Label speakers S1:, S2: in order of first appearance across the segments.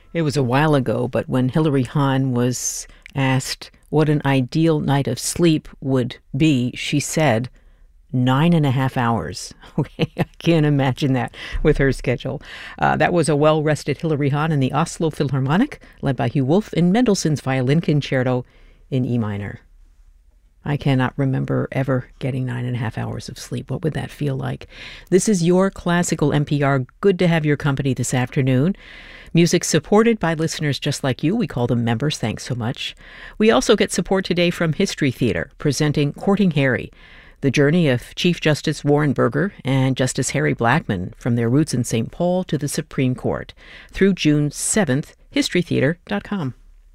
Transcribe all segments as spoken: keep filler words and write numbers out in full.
S1: It was a while ago, but when Hilary Hahn was asked what an ideal night of sleep would be, she said, Nine and a half hours. Okay, I can't imagine that with her schedule. Uh, that was a well-rested Hilary Hahn in the Oslo Philharmonic, led by Hugh Wolf in Mendelssohn's Violin Concerto in E minor. I cannot remember ever getting nine and a half hours of sleep. What would that feel like? This is your Classical N P R. Good to have your company this afternoon. Music supported by listeners just like you. We call them members. Thanks so much. We also get support today from History Theater, presenting Courting Harry, the journey of Chief Justice Warren Burger and Justice Harry Blackmun from their roots in Saint Paul to the Supreme Court. Through June seventh, history theater dot com.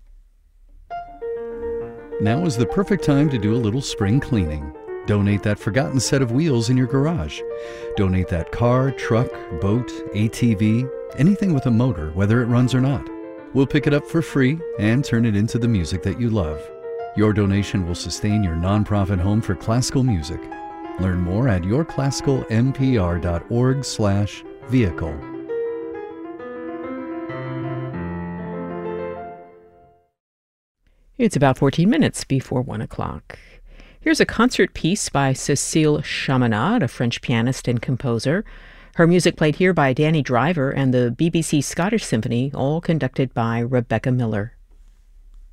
S2: Now is the perfect time to do a little spring cleaning. Donate that forgotten set of wheels in your garage. Donate that car, truck, boat, A T V, anything with a motor, whether it runs or not. We'll pick it up for free and turn it into the music that you love. Your donation will sustain your nonprofit home for classical music. Learn more at your classical n p r dot org slash vehicle.
S1: It's about fourteen minutes before one o'clock. Here's a concert piece by Cécile Chaminade, a French pianist and composer. Her music played here by Danny Driver and the B B C Scottish Symphony, all conducted by Rebecca Miller.